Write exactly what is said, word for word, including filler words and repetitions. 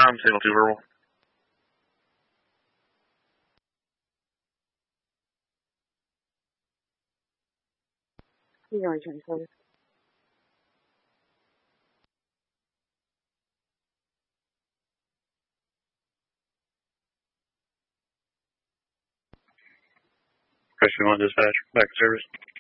I'm signal two verbal. You're going to service. Question one dispatch, back to service.